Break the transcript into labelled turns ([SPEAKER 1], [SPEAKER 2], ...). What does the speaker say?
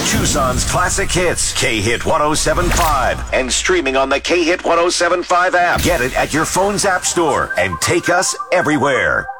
[SPEAKER 1] Tucson's classic hits, K-Hit 1075, and streaming on the K-Hit 1075 app. Get it at your phone's app store and take us everywhere.